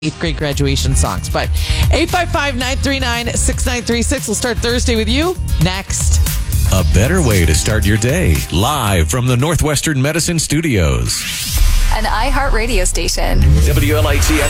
eighth grade graduation songs. But 855-939-6936. We'll start Thursday with you next. A better way to start your day. Live from the Northwestern Medicine Studios. An iHeartRadio station. WLIT